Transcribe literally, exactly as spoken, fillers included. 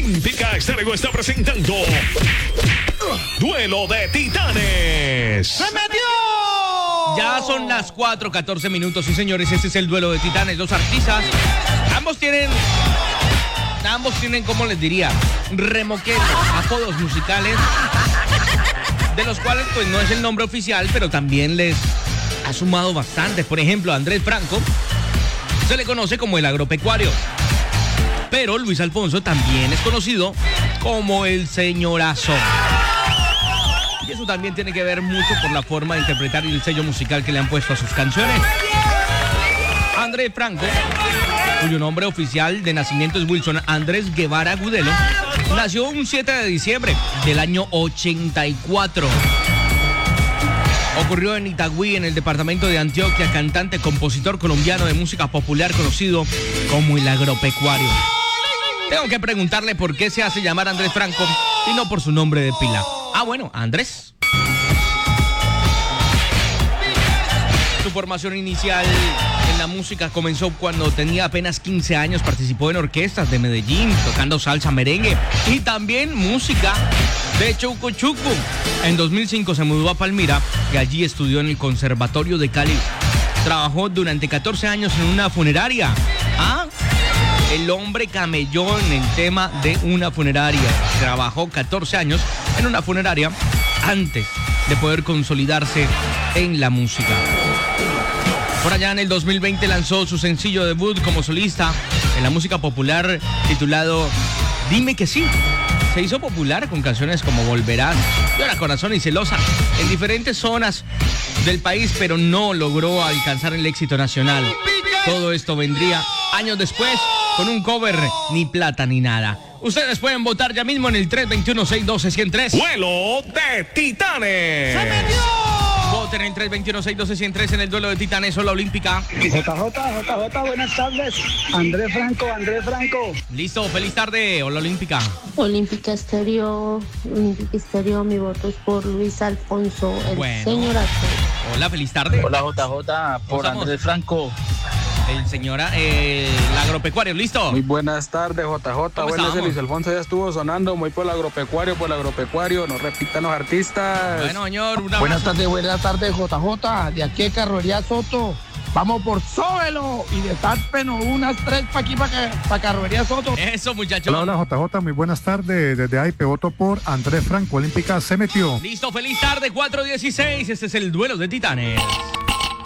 Olímpica Estéreo está presentando Duelo de Titanes. ¡Se metió! Ya son las cuatro catorce minutos, sí señores, este es el Duelo de Titanes. Los artistas, ambos tienen, ambos tienen, ¿cómo les diría? Remoquetes, apodos musicales, de los cuales pues no es el nombre oficial, pero también les ha sumado bastante. Por ejemplo, a Andrés Franco se le conoce como el agropecuario, pero Luis Alfonso también es conocido como el señorazo. Y eso también tiene que ver mucho por la forma de interpretar y el sello musical que le han puesto a sus canciones. Andrés Franco, cuyo nombre oficial de nacimiento es Wilson Andrés Guevara Agudelo, nació un siete de diciembre del año ochenta y cuatro. Ocurrió en Itagüí, en el departamento de Antioquia, cantante, compositor colombiano de música popular conocido como el agropecuario. Tengo que preguntarle por qué se hace llamar Andrés Franco y no por su nombre de pila. Ah, bueno, Andrés. Su formación inicial en la música comenzó cuando tenía apenas quince años. Participó en orquestas de Medellín, tocando salsa, merengue y también música de Chucu Chucu. En dos mil cinco se mudó a Palmira y allí estudió en el Conservatorio de Cali. Trabajó durante catorce años en una funeraria. ¿Ah? El hombre camelló en el tema de una funeraria. Trabajó catorce años en una funeraria antes de poder consolidarse en la música. Por allá en el dos mil veinte lanzó su sencillo debut como solista en la música popular titulado Dime que sí. Se hizo popular con canciones como Volverás, Llora Corazón y Celosa en diferentes zonas del país, pero no logró alcanzar el éxito nacional. Todo esto vendría años después con un cover Ni Plata Ni Nada. Ustedes pueden votar ya mismo en el tres dos uno, seis uno dos, uno cero tres. Duelo de Titanes. ¡Se metió! Voten en el tres dos uno, seis uno dos, uno cero tres en el Duelo de Titanes o la Olímpica. J J, J J, buenas tardes. Andrés Franco, Andrés Franco. Listo, feliz tarde, hola Olímpica. Olímpica Estéreo, Olímpica Estéreo, mi voto es por Luis Alfonso, el Bueno. señorazo. Hola, feliz tarde. Hola J J, por ¿Cómo estamos? Andrés Franco. El señora, eh, el agropecuario, ¿listo? Muy buenas tardes, J J. ¿Cómo Bueno, ese estamos? Luis Alfonso ya estuvo sonando muy por el agropecuario, por el agropecuario. No repitan los artistas. Bueno, señor, un abrazo. Buenas tardes, buenas tardes, J J. De aquí a Carroería Soto. Vamos por Sóbelo y destápenos unas tres para aquí, para pa Carroería Soto. Eso, muchachos. Hola, hola, J J, muy buenas tardes. Desde ahí, voto por Andrés Franco, Olímpica se metió. Listo, feliz tarde, cuatro dieciséis. Este es el Duelo de Titanes.